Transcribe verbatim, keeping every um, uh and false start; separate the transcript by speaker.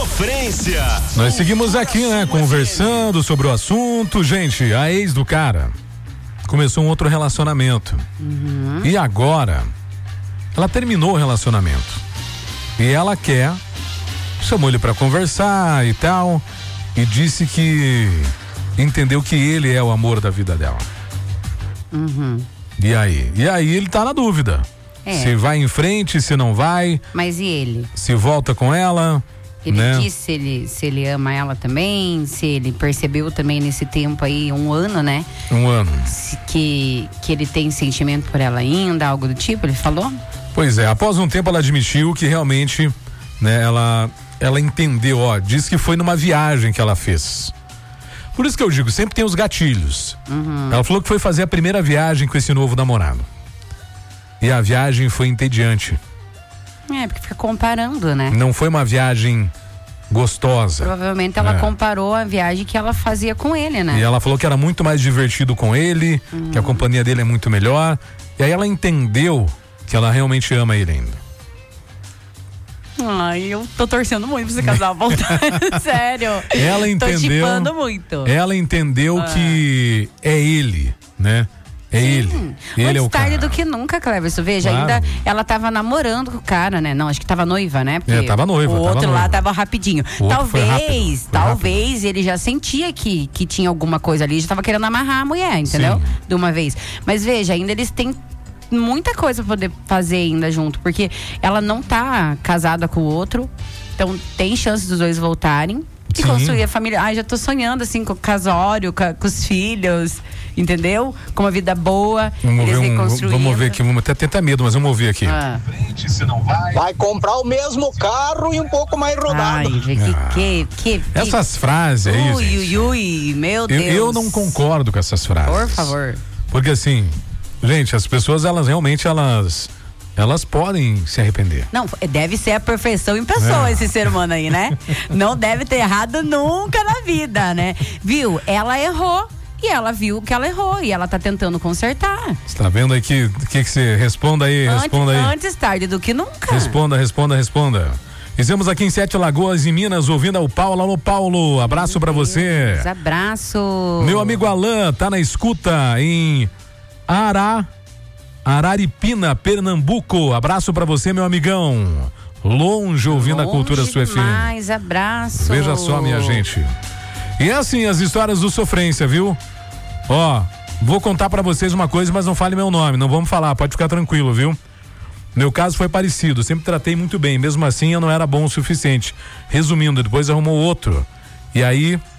Speaker 1: Sofrência.
Speaker 2: Nós seguimos aqui, né, conversando sobre o assunto. Gente, a ex do cara começou um outro relacionamento.
Speaker 3: Uhum.
Speaker 2: E agora, ela terminou o relacionamento. E ela quer, chamou ele pra conversar e tal, e disse que entendeu que ele é o amor da vida dela.
Speaker 3: Uhum.
Speaker 2: E aí? E aí ele tá na dúvida.
Speaker 3: É.
Speaker 2: Se vai em frente, se não vai.
Speaker 3: Mas e ele?
Speaker 2: Se volta com ela.
Speaker 3: Ele
Speaker 2: né?
Speaker 3: disse se ele, se ele ama ela também, se ele percebeu também nesse tempo aí, um ano, né?
Speaker 2: Um ano.
Speaker 3: Se, que, que ele tem sentimento por ela ainda, algo do tipo, ele falou?
Speaker 2: Pois é, após um tempo ela admitiu que realmente, né, ela, ela entendeu, ó, disse que foi numa viagem que ela fez. Por isso que eu digo, sempre tem os gatilhos.
Speaker 3: Uhum.
Speaker 2: Ela falou que foi fazer a primeira viagem com esse novo namorado. E a viagem foi entediante.
Speaker 3: É, porque fica comparando, né?
Speaker 2: Não foi uma viagem gostosa.
Speaker 3: Provavelmente ela
Speaker 2: É.
Speaker 3: comparou a viagem que ela fazia com ele, né?
Speaker 2: E ela falou que era muito mais divertido com ele,
Speaker 3: Uhum.
Speaker 2: que a companhia dele é muito melhor. E aí ela entendeu que ela realmente ama ele ainda.
Speaker 3: Ai, eu tô torcendo muito pra esse casal voltar. Sério.
Speaker 2: Ela
Speaker 3: Tô
Speaker 2: entendeu.
Speaker 3: chipando muito.
Speaker 2: Ela entendeu
Speaker 3: Ah.
Speaker 2: que é ele, né? É
Speaker 3: Sim.
Speaker 2: ele. Ele
Speaker 3: Antes
Speaker 2: é o
Speaker 3: tarde
Speaker 2: cara.
Speaker 3: do que nunca, Cleverson. Veja,
Speaker 2: Claro.
Speaker 3: ainda ela tava namorando com o cara, né? Não, acho que tava noiva, né? Porque
Speaker 2: É, tava noiva,
Speaker 3: O
Speaker 2: tava
Speaker 3: outro lá
Speaker 2: noiva.
Speaker 3: tava rapidinho.
Speaker 2: O outro foi rápido,
Speaker 3: Talvez,
Speaker 2: foi
Speaker 3: talvez ele já sentia que, que tinha alguma coisa ali, já tava querendo amarrar a mulher, entendeu?
Speaker 2: Sim.
Speaker 3: De uma vez. Mas veja, ainda eles têm muita coisa pra poder fazer ainda junto, porque ela não tá casada com o outro, então tem chance dos dois voltarem e
Speaker 2: Sim.
Speaker 3: construir a família. Ai, já tô sonhando assim com o casório, com, a- com os filhos, entendeu? Com uma vida boa,
Speaker 2: Vamos
Speaker 3: eles
Speaker 2: ver, um,
Speaker 3: reconstruindo.
Speaker 2: vamos ver aqui, vamos até tentar medo, mas vamos ouvir aqui.
Speaker 3: Ah.
Speaker 4: Vai comprar o mesmo carro e um pouco mais rodado.
Speaker 3: Ai, que,
Speaker 2: Ah.
Speaker 3: que, que, que,
Speaker 2: Essas frases aí,
Speaker 3: ui,
Speaker 2: gente,
Speaker 3: ui, ui, meu
Speaker 2: eu,
Speaker 3: Deus.
Speaker 2: eu não concordo com essas frases.
Speaker 3: Por favor.
Speaker 2: Porque assim, gente, as pessoas, elas realmente, elas, elas podem se arrepender.
Speaker 3: Não, deve ser a perfeição em pessoa
Speaker 2: É.
Speaker 3: esse ser humano aí, né? Não deve ter errado nunca na vida, né? Viu? Ela errou e ela viu que ela errou e ela tá tentando consertar.
Speaker 2: Você tá vendo aí que, que, que você responda aí,
Speaker 3: Antes,
Speaker 2: responda aí.
Speaker 3: antes tarde do que nunca.
Speaker 2: Responda, responda, responda. Estamos aqui em Sete Lagoas, em Minas, ouvindo o Paulo. Alô, Paulo, abraço pra você.
Speaker 3: Abraço.
Speaker 2: Meu amigo Alain tá na escuta em Ará, Araripina, Pernambuco. Abraço pra você, meu amigão. Longe ouvindo a Cultura Sua F M.
Speaker 3: Mais abraço.
Speaker 2: Veja só, minha gente. E é assim, as histórias do Sofrência, viu? Ó, vou contar pra vocês uma coisa, mas não fale meu nome, não vamos falar, pode ficar tranquilo, viu? Meu caso foi parecido, sempre tratei muito bem, mesmo assim eu não era bom o suficiente. Resumindo, depois arrumou outro. E aí,